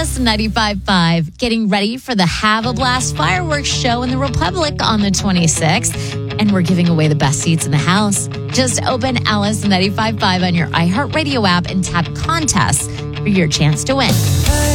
Alice 95.5, getting ready for the Have a Blast fireworks show in the Republic on the 26th. And we're giving away the best seats in the house. Just open Alice 95.5 on your iHeartRadio app and tap contests for your chance to win.